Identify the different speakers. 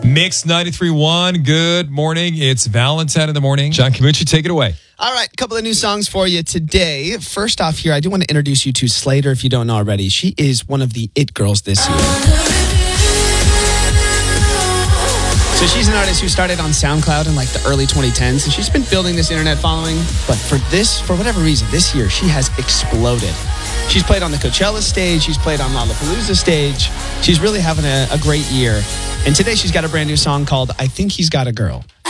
Speaker 1: Mix 93.1. Good morning. It's Valentine in the morning. John Camucci, take it away.
Speaker 2: All right, a couple of new songs for you today. First off here, I do want to introduce you to Slater if you don't know already. She is one of the it girls this year. So she's an artist who started on SoundCloud in like the early 2010s, and she's been building this internet following. But for whatever reason, this year she has exploded. She's played on the Coachella stage. She's played on Lollapalooza stage. She's really having a great year. And today she's got a brand new song called I Think He's Got a Girl.